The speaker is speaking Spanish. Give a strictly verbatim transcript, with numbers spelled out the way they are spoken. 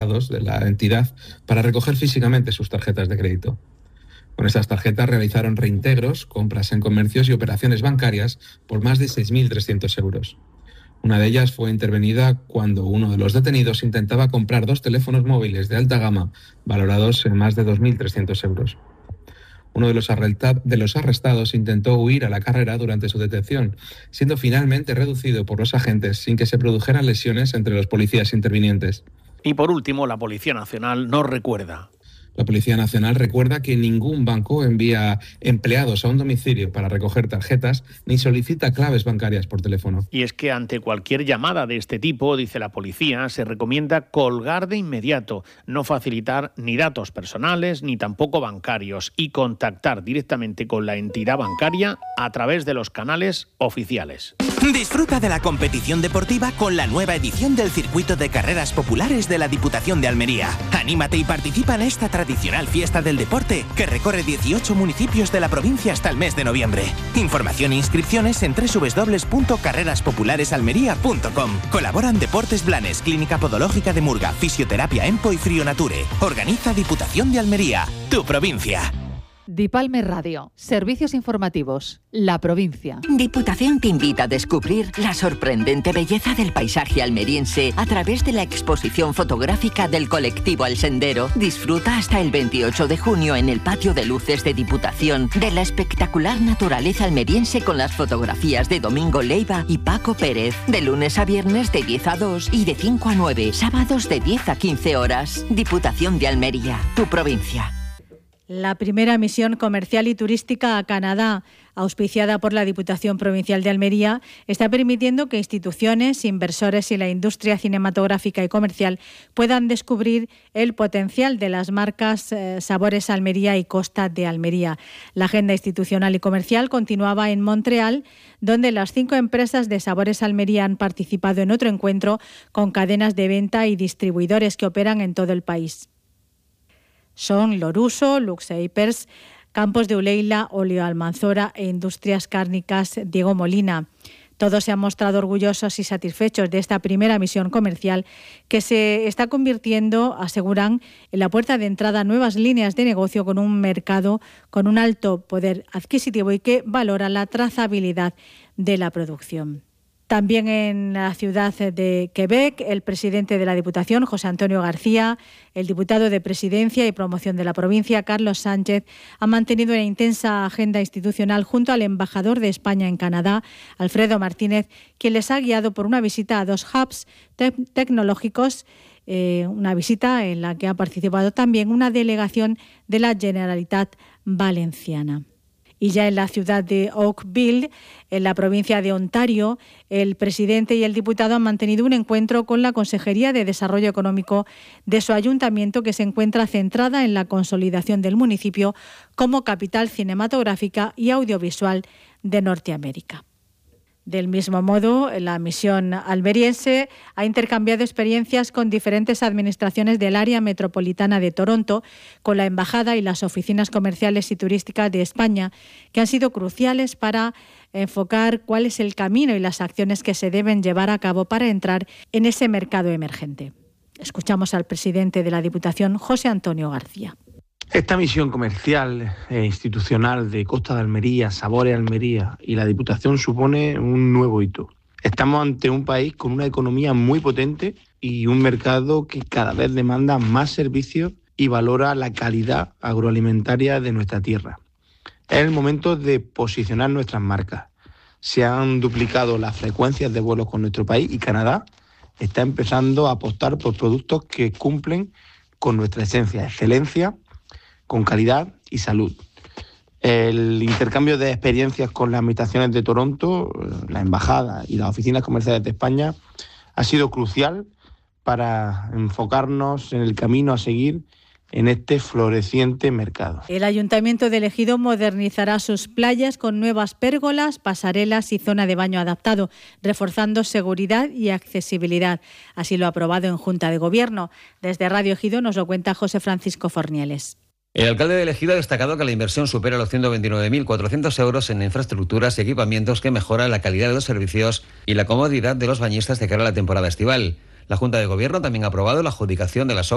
empleados de la entidad para recoger físicamente sus tarjetas de crédito. Con estas tarjetas realizaron reintegros, compras en comercios y operaciones bancarias por más de seis mil trescientos euros. Una de ellas fue intervenida cuando uno de los detenidos intentaba comprar dos teléfonos móviles de alta gama valorados en más de dos mil trescientos euros. Uno de los, de los arrestados intentó huir a la carrera durante su detención, siendo finalmente reducido por los agentes sin que se produjeran lesiones entre los policías intervinientes. Y por último, la Policía Nacional nos recuerda. La Policía Nacional recuerda que ningún banco envía empleados a un domicilio para recoger tarjetas ni solicita claves bancarias por teléfono. Y es que ante cualquier llamada de este tipo, dice la policía, se recomienda colgar de inmediato, no facilitar ni datos personales ni tampoco bancarios y contactar directamente con la entidad bancaria a través de los canales oficiales. Disfruta de la competición deportiva con la nueva edición del Circuito de Carreras Populares de la Diputación de Almería. Anímate y participa en esta tradicional fiesta del deporte que recorre dieciocho municipios de la provincia hasta el mes de noviembre. Información e inscripciones en doble u doble u doble u punto carreras populares almería punto com. Colaboran Deportes Blanes, Clínica Podológica de Murga, Fisioterapia Empo y Frío Nature. Organiza Diputación de Almería, tu provincia. Dipalme Radio, servicios informativos, la provincia. Diputación te invita a descubrir la sorprendente belleza del paisaje almeriense a través de la exposición fotográfica del colectivo Al Sendero. Disfruta hasta el veintiocho de junio en el patio de luces de Diputación de la espectacular naturaleza almeriense con las fotografías de Domingo Leiva y Paco Pérez. De lunes a viernes de diez a dos y de cinco a nueve, sábados de diez a quince horas. Diputación de Almería, tu provincia. La primera misión comercial y turística a Canadá, auspiciada por la Diputación Provincial de Almería, está permitiendo que instituciones, inversores y la industria cinematográfica y comercial puedan descubrir el potencial de las marcas eh, Sabores Almería y Costa de Almería. La agenda institucional y comercial continuaba en Montreal, donde las cinco empresas de Sabores Almería han participado en otro encuentro con cadenas de venta y distribuidores que operan en todo el país. Son Loruso, Luxeipers, Campos de Uleila, Olio Almanzora e Industrias Cárnicas Diego Molina. Todos se han mostrado orgullosos y satisfechos de esta primera misión comercial que se está convirtiendo, aseguran, en la puerta de entrada a nuevas líneas de negocio con un mercado con un alto poder adquisitivo y que valora la trazabilidad de la producción. También en la ciudad de Quebec, el presidente de la Diputación, José Antonio García, el diputado de Presidencia y Promoción de la provincia, Carlos Sánchez, han mantenido una intensa agenda institucional junto al embajador de España en Canadá, Alfredo Martínez, quien les ha guiado por una visita a dos hubs te- tecnológicos, eh, una visita en la que ha participado también una delegación de la Generalitat Valenciana. Y ya en la ciudad de Oakville, en la provincia de Ontario, el presidente y el diputado han mantenido un encuentro con la Consejería de Desarrollo Económico de su ayuntamiento, que se encuentra centrada en la consolidación del municipio como capital cinematográfica y audiovisual de Norteamérica. Del mismo modo, la misión almeriense ha intercambiado experiencias con diferentes administraciones del área metropolitana de Toronto, con la Embajada y las oficinas comerciales y turísticas de España, que han sido cruciales para enfocar cuál es el camino y las acciones que se deben llevar a cabo para entrar en ese mercado emergente. Escuchamos al presidente de la Diputación, José Antonio García. Esta misión comercial e institucional de Costa de Almería, Sabores Almería y la Diputación supone un nuevo hito. Estamos ante un país con una economía muy potente y un mercado que cada vez demanda más servicios y valora la calidad agroalimentaria de nuestra tierra. Es el momento de posicionar nuestras marcas. Se han duplicado las frecuencias de vuelos con nuestro país y Canadá está empezando a apostar por productos que cumplen con nuestra esencia, excelencia, con calidad y salud. El intercambio de experiencias con las administraciones de Toronto, la Embajada y las oficinas comerciales de España ha sido crucial para enfocarnos en el camino a seguir en este floreciente mercado. El Ayuntamiento de Ejido modernizará sus playas con nuevas pérgolas, pasarelas y zona de baño adaptado, reforzando seguridad y accesibilidad. Así lo ha aprobado en Junta de Gobierno. Desde Radio Ejido nos lo cuenta José Francisco Fornieles. El alcalde de Ejido ha destacado que la inversión supera los ciento veintinueve mil cuatrocientos euros en infraestructuras y equipamientos que mejoran la calidad de los servicios y la comodidad de los bañistas de cara a la temporada estival. La Junta de Gobierno también ha aprobado la adjudicación de las obras